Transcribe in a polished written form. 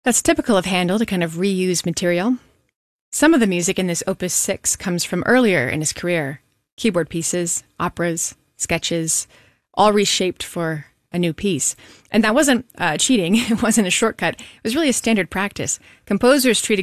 That's typical of Handel to kind of reuse material. Some of the music in this Opus 6 comes from earlier in his career. Keyboard pieces, operas, sketches, all reshaped for a new piece. And that wasn't cheating. It wasn't a shortcut. It was really a standard practice. Composers treated